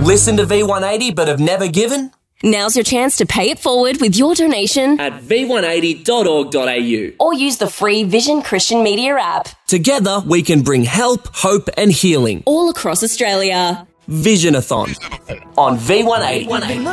Listen to V180 but have never given? Now's your chance to pay it forward with your donation At v180.org.au. or use the free Vision Christian Media app. Together, we can bring help, hope and healing. All across Australia. Visionathon on V180.